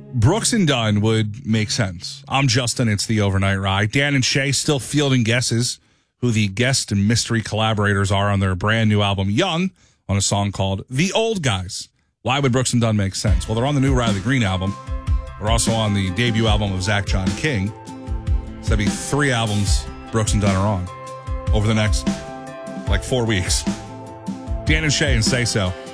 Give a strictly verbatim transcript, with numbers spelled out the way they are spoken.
Brooks and Dunn would make sense. I'm Justin. It's the Overnight Ride. Dan and Shay still fielding guesses who the guest and mystery collaborators are on their brand new album, Young, on a song called The Old Guys. Why would Brooks and Dunn make sense? Well, they're on the new Riley Green album. They're also on the debut album of Zach John King. So that'd be three albums Brooks and Dunn are on over the next, like, four weeks. Dan and Shay and Say So.